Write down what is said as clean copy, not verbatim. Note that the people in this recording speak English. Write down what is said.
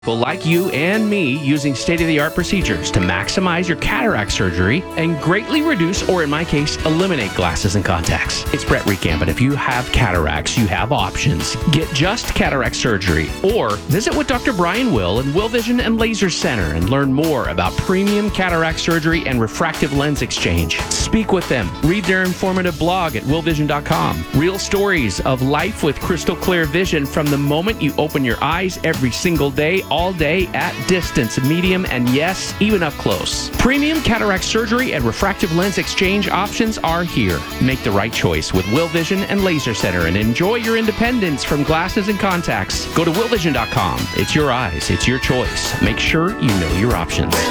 People like you and me using state-of-the-art procedures to maximize your cataract surgery and greatly reduce, or in my case, eliminate glasses and contacts. It's Brett Recamp, and if you have cataracts, you have options. Get just cataract surgery, or visit with Dr. Brian Will and Will Vision and Laser Center and learn more about premium cataract surgery and refractive lens exchange. Speak with them. Read their informative blog at willvision.com. Real stories of life with crystal clear vision from the moment you open your eyes every single day, all day, at distance, medium, and yes, even up close. Premium cataract surgery and refractive lens exchange options are here. Make the right choice with Will Vision and Laser Center and enjoy your independence from glasses and contacts. Go to willvision.com. It's your eyes. It's your choice. Make sure you know your options.